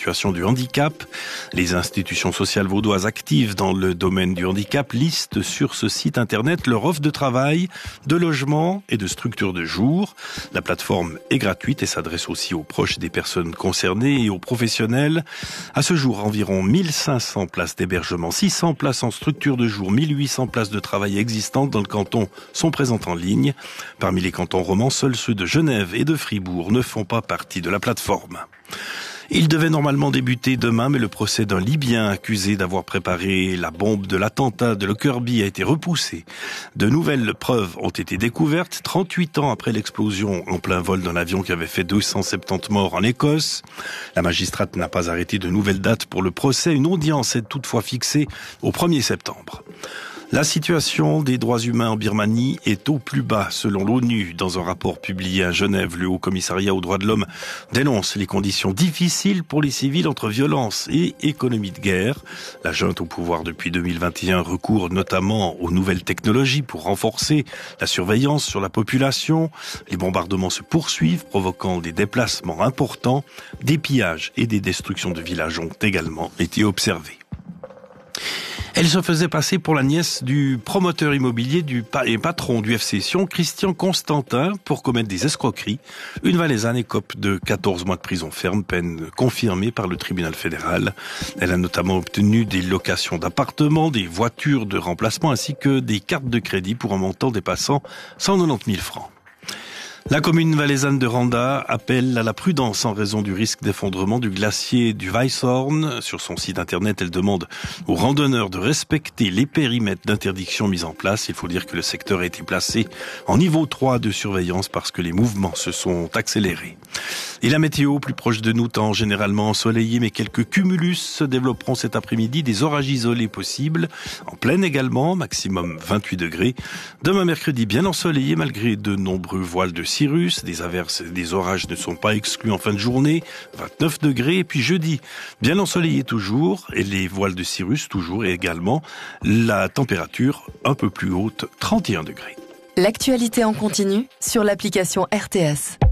situation du handicap. Les institutions sociales vaudoises actives dans le domaine du handicap listent sur ce site internet leur offre de travail, de logement et de structures de jour. La plateforme est gratuite et s'adresse aussi aux proches des personnes concernées et aux professionnels. À ce jour, environ 1500 places d'hébergement, 600 places en structure de jour, 1800 places de travail existantes dans le canton sont présentes en ligne. Parmi les cantons romans, seuls ceux de Genève et de Fribourg ne font pas partie de la plateforme. Il devait normalement débuter demain, mais le procès d'un Libyen accusé d'avoir préparé la bombe de l'attentat de Lockerbie a été repoussé. De nouvelles preuves ont été découvertes 38 ans après l'explosion en plein vol d'un avion qui avait fait 270 morts en Écosse. La magistrate n'a pas arrêté de nouvelles dates pour le procès. Une audience est toutefois fixée au 1er septembre. La situation des droits humains en Birmanie est au plus bas, selon l'ONU. Dans un rapport publié à Genève, le Haut-Commissariat aux droits de l'homme dénonce les conditions difficiles pour les civils entre violence et économie de guerre. La junte au pouvoir depuis 2021 recourt notamment aux nouvelles technologies pour renforcer la surveillance sur la population. Les bombardements se poursuivent, provoquant des déplacements importants. Des pillages et des destructions de villages ont également été observés. Elle se faisait passer pour la nièce du promoteur immobilier et patron du FC Sion, Christian Constantin, pour commettre des escroqueries. Une Valaisanne écope de 14 mois de prison ferme, peine confirmée par le tribunal fédéral. Elle a notamment obtenu des locations d'appartements, des voitures de remplacement ainsi que des cartes de crédit pour un montant dépassant 190 000 francs. La commune valaisanne de Randa appelle à la prudence en raison du risque d'effondrement du glacier du Weisshorn. Sur son site internet, elle demande aux randonneurs de respecter les périmètres d'interdiction mis en place. Il faut dire que le secteur a été placé en niveau 3 de surveillance parce que les mouvements se sont accélérés. Et la météo, plus proche de nous, temps généralement ensoleillé, mais quelques cumulus se développeront cet après-midi, des orages isolés possibles, en plaine également, maximum 28 degrés. Demain mercredi, bien ensoleillé malgré de nombreux voiles de cirrus, des averses et des orages ne sont pas exclus en fin de journée, 29 degrés. Et puis jeudi, bien ensoleillé toujours, et les voiles de cirrus toujours, et également la température un peu plus haute, 31 degrés. L'actualité en continu sur l'application RTS.